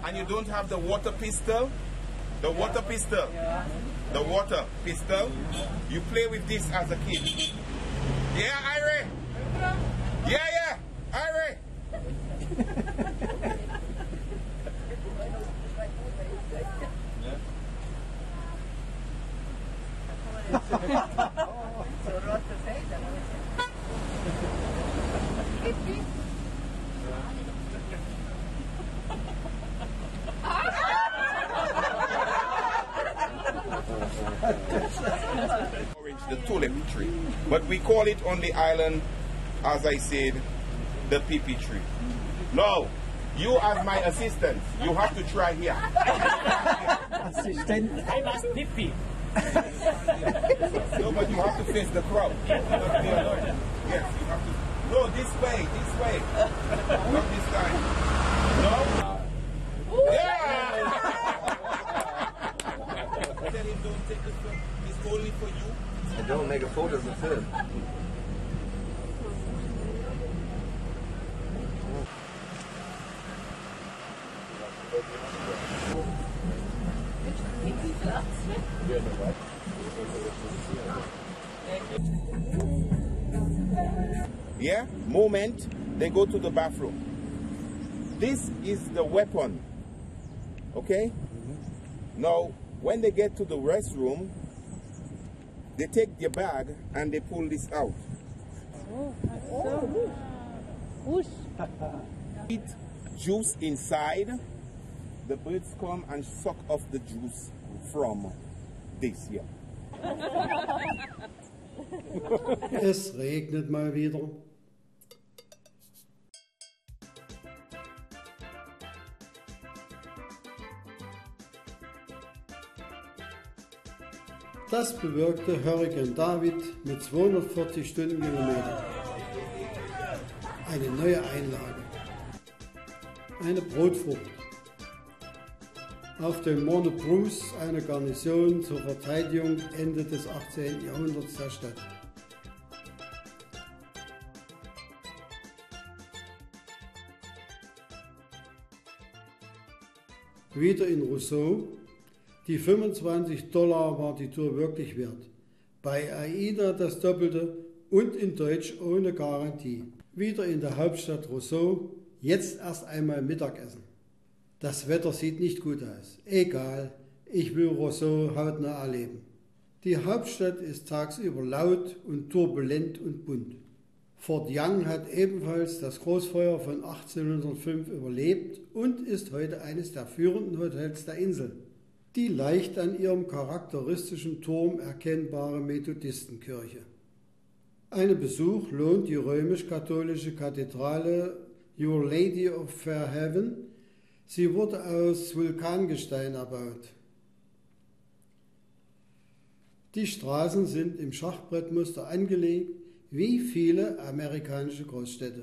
and you don't have the water pistol, the water pistol, the water pistol, you play with this as a kid. Yeah, Ira. Yeah, Ira. Orange, the tulip tree, but we call it on the island, as I said, the pee-pee tree. Now, you as my assistant, you have to try here. Assistant. I must pee-pee. No, but you have to face the crowd. Yes, you have to. No, this way. Not this time. No? Yeah! Tell him don't take the film. It's only for you. And don't make a photo of the film. Yeah, moment, they go to the bathroom. This is the weapon. Okay? Now, when they get to the restroom, they take their bag and they pull this out. Eat juice inside. The birds come and suck off the juice from this here. Es regnet mal wieder. Das bewirkte Hurrikan David mit 240 Stundenkilometern. Eine neue Einlage. Eine Brotfrucht. Auf dem Morne Bruce, eine Garnison zur Verteidigung Ende des 18. Jahrhunderts der Stadt. Wieder in Roseau. Die $25 war die Tour wirklich wert. Bei AIDA das Doppelte und in Deutsch ohne Garantie. Wieder in der Hauptstadt Roseau, jetzt erst einmal Mittagessen. Das Wetter sieht nicht gut aus. Egal, ich will Roseau hautnah erleben. Die Hauptstadt ist tagsüber laut und turbulent und bunt. Fort Young hat ebenfalls das Großfeuer von 1805 überlebt und ist heute eines der führenden Hotels der Insel. Die leicht an ihrem charakteristischen Turm erkennbare Methodistenkirche. Einen Besuch lohnt die römisch-katholische Kathedrale Your Lady of Fair Heaven. Sie wurde aus Vulkangestein erbaut. Die Straßen sind im Schachbrettmuster angelegt, wie viele amerikanische Großstädte.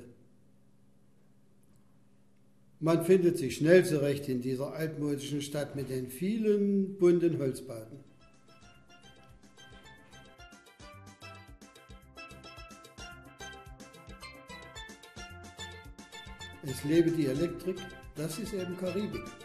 Man findet sich schnell zurecht in dieser altmodischen Stadt mit den vielen bunten Holzbauten. Es lebe die Elektrik, das ist eben Karibik.